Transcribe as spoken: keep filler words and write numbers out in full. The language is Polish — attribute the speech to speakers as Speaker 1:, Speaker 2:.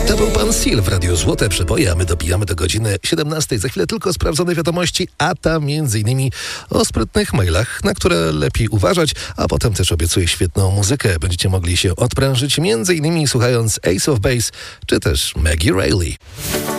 Speaker 1: To był pan Seal w Radiu Złote Przeboje, a my dobijamy do godziny siedemnastej. Za chwilę tylko sprawdzone wiadomości, a tam między innymi o sprytnych mailach, na które lepiej uważać, a potem też obiecuję świetną muzykę. Będziecie mogli się odprężyć między innymi słuchając Ace of Base, czy też Maggie Reilly.